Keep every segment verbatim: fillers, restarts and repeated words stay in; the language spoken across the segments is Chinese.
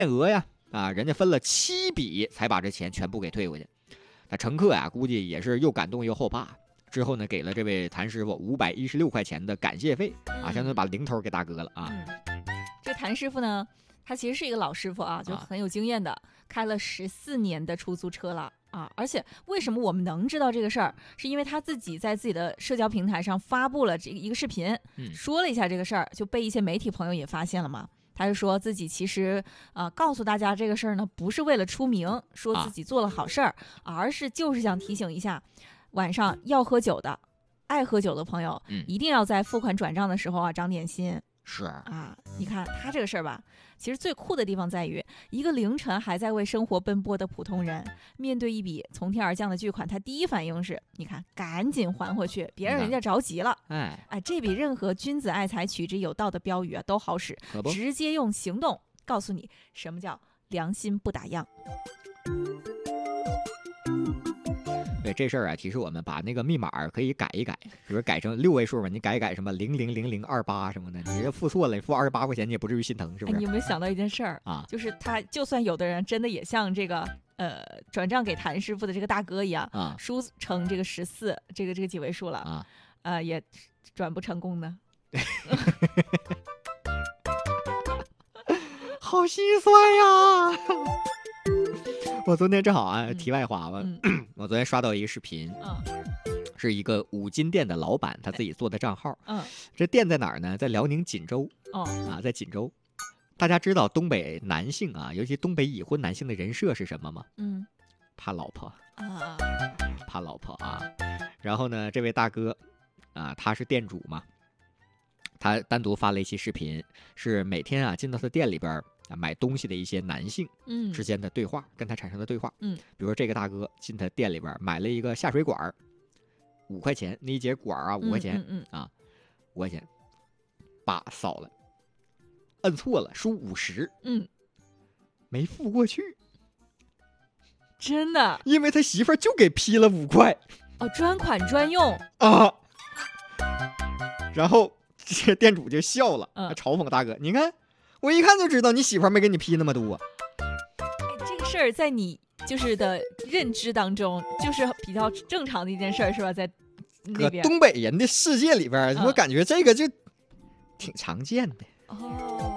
额呀，啊，人家分了七笔才把这钱全部给退回去。那乘客呀，估计也是又感动又后怕。之后呢，给了这位谭师傅五百一十六块钱的感谢费啊，相当于把零头给大哥了啊。 嗯，这谭师傅呢，他其实是一个老师傅啊，就很有经验的，啊、开了十四年的出租车了。啊，而且为什么我们能知道这个事儿，是因为他自己在自己的社交平台上发布了这一个视频， 嗯、 说了一下这个事儿，就被一些媒体朋友也发现了嘛。他就说自己其实呃告诉大家这个事儿呢，不是为了出名，说自己做了好事儿，啊、而是就是想提醒一下，晚上要喝酒的、爱喝酒的朋友， 嗯、 一定要在付款转账的时候啊长点心。 是啊，你看他这个事儿吧，其实最酷的地方在于，一个凌晨还在为生活奔波的普通人，面对一笔从天而降的巨款，他第一反应是，你看，赶紧还回去，别让人家着急了。 哎哎，这比任何君子爱财，取之有道的标语啊都好使，直接用行动告诉你什么叫良心不打烊。 对这事儿啊，其实我们把那个密码可以改一改，比如改成六位数嘛，你改一改什么零零零零二八什么的，你这付错了，你付二十八块钱，你也不至于心疼，是不是？ 哎、你有没有想到一件事儿啊？ 就是他，就算有的人真的也像这个呃转账给谭师傅的这个大哥一样啊， 输成这个十四这个这个几位数了啊， 呃也转不成功呢。 好心酸呀！我昨天正好啊，题外话吧，嗯、我昨天刷到一个视频， 嗯、 是一个五金店的老板他自己做的账号。 嗯， 这店在哪儿呢？在辽宁锦州。 哦， 啊，在锦州。大家知道东北男性啊，尤其东北已婚男性的人设是什么吗？ 嗯， 怕老婆啊， 怕老婆啊。然后呢，这位大哥啊，他是店主嘛，他单独发了一期视频，是每天啊进到他店里边。买东西的一些男性之间的对话，嗯、跟他产生的对话， 嗯， 比如说这个大哥进他店里边买了一个下水管，五块钱，那一节管啊五块钱， 嗯嗯嗯、 啊，五块钱，把扫了，摁错了，输五十， 嗯， 没付过去， 真的， 因为他媳妇儿就给批了五块， 哦，专款专用啊，然后这店主就笑了， 嗯、 嘲讽大哥，你看。我一看就知道你媳妇儿没给你批那么多。 哎，这个事儿在你就是的认知当中，就是比较正常的一件事儿，是吧？在那边， 搁东北人的世界里边，嗯、我感觉这个就挺常见的。 哦，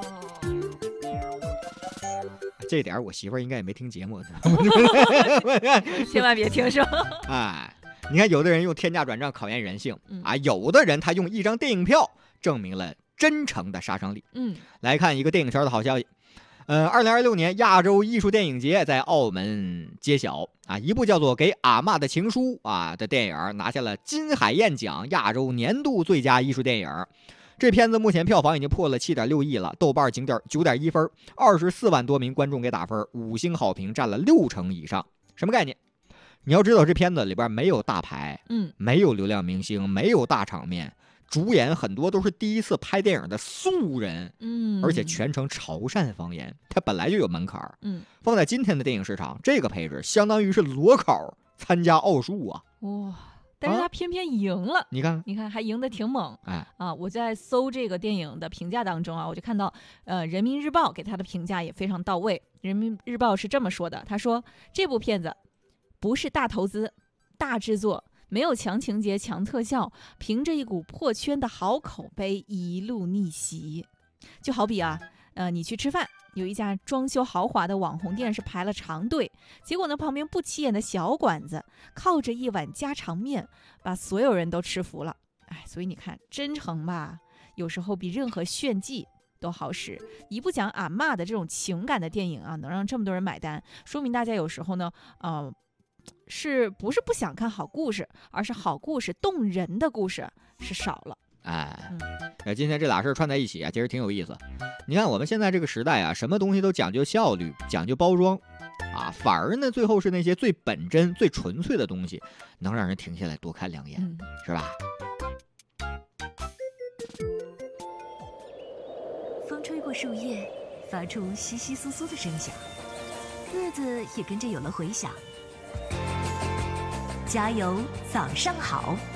这点我媳妇儿应该也没听节目， 千万别听说。 哎，你看，有的人用天价转账考验人性、 嗯、 啊，有的人他用一张电影票证明了真诚的杀伤力。 嗯， 来看一个电影圈的好消息。呃，二零二六年亚洲艺术电影节在澳门揭晓啊，一部叫做《给阿嬷的情书》啊的电影拿下了金海燕奖亚洲年度最佳艺术电影。这片子目前票房已经破了七点六亿了，豆瓣九点九点一分，二十四万多名观众给打分，五星好评占了六成以上。什么概念？你要知道，这片子里边没有大牌， 嗯， 没有流量明星，没有大场面。主演很多都是第一次拍电影的素人， 嗯， 而且全程潮汕方言，它本来就有门槛， 嗯， 放在今天的电影市场，这个配置相当于是裸考参加奥数啊！ 哇，但是他偏偏赢了，啊、 你看， 你看还赢得挺猛， 哎啊！我在搜这个电影的评价当中啊，我就看到，呃，人民日报给他的评价也非常到位。人民日报是这么说的，他说这部片子不是大投资、大制作。没有强情节、强特效，凭着一股破圈的好口碑一路逆袭。就好比啊，呃，你去吃饭，有一家装修豪华的网红店是排了长队，结果呢，旁边不起眼的小馆子靠着一碗家常面，把所有人都吃服了。哎，所以你看，真诚吧，有时候比任何炫技都好使。一部讲阿嬷的这种情感的电影啊，能让这么多人买单，说明大家有时候呢，呃。是不是不想看好故事，而是好故事、动人的故事是少了。 哎，嗯、今天这俩事儿串在一起啊，其实挺有意思。你看我们现在这个时代啊，什么东西都讲究效率，讲究包装啊，反而呢，最后是那些最本真、最纯粹的东西，能让人停下来多看两眼， 嗯、 是吧？ 风吹过树叶，发出窸窸窣窣的声响，日子也跟着有了回响。加油，早上好。